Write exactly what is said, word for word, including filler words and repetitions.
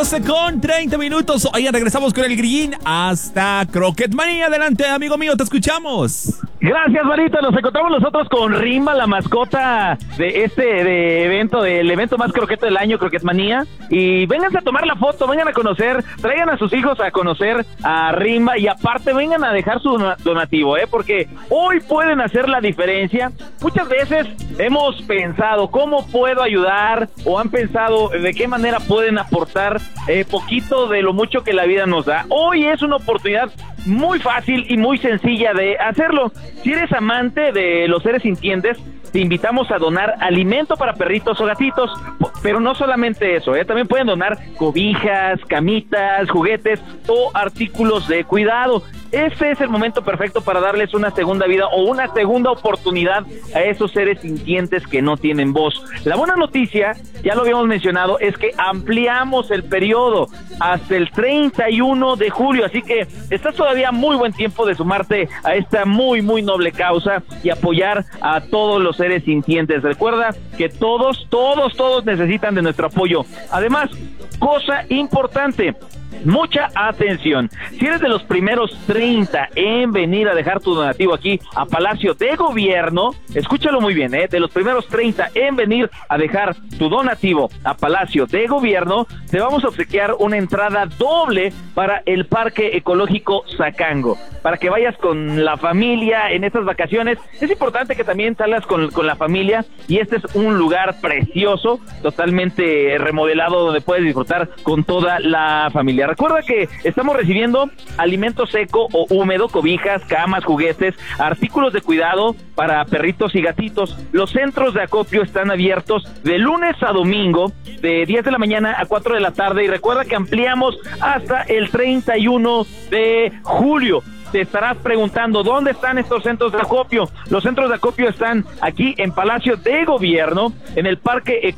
doce con treinta minutos. Oigan, regresamos con el grillín hasta Croquet Manía. Adelante, amigo mío, te escuchamos. Gracias, Marita. Nos encontramos nosotros con Rimba, la mascota de este de evento, del evento más croqueto del año, Croquet Manía. Y vénganse a tomar la foto, vengan a conocer, traigan a sus hijos a conocer a Rimba y aparte vengan a dejar su donativo, ¿eh? Porque hoy pueden hacer la diferencia. Muchas veces hemos pensado cómo puedo ayudar o han pensado de qué manera pueden aportar eh, poquito de lo mucho que la vida nos da. Hoy es una oportunidad muy fácil y muy sencilla de hacerlo. Si eres amante de los seres sintientes, te invitamos a donar alimento para perritos o gatitos, pero no solamente eso, ¿eh? También pueden donar cobijas, camitas, juguetes o artículos de cuidado. Ese es el momento perfecto para darles una segunda vida o una segunda oportunidad a esos seres sintientes que no tienen voz. La buena noticia, ya lo habíamos mencionado, es que ampliamos el periodo hasta el treinta y uno de julio, así que estás todavía muy buen tiempo de sumarte a esta muy, muy noble causa y apoyar a todos los seres sintientes. Recuerda que todos, todos, todos necesitan de nuestro apoyo. Además, cosa importante, mucha atención. Si eres de los primeros treinta en venir a dejar tu donativo aquí a Palacio de Gobierno, escúchalo muy bien, ¿eh? De los primeros treinta en venir a dejar tu donativo a Palacio de Gobierno, te vamos a obsequiar una entrada doble para el Parque Ecológico Zacango, para que vayas con la familia en estas vacaciones. Es importante que también salgas con, con la familia y este es un lugar precioso, totalmente remodelado, donde puedes disfrutar con toda la familia. Recuerda que estamos recibiendo alimento seco o húmedo, cobijas, camas, juguetes, artículos de cuidado para perritos y gatitos. Los centros de acopio están abiertos de lunes a domingo, de diez de la mañana a cuatro de la tarde, y recuerda que ampliamos hasta el treinta y uno de julio. Te estarás preguntando, ¿dónde están estos centros de acopio? Los centros de acopio están aquí en Palacio de Gobierno, en el Parque Ecológico